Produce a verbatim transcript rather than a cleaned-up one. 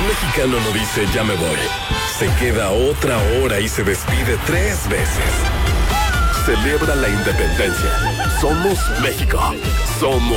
Un mexicano no dice ya me voy. Se queda otra hora y se despide tres veces. Celebra la independencia. Somos México. Somos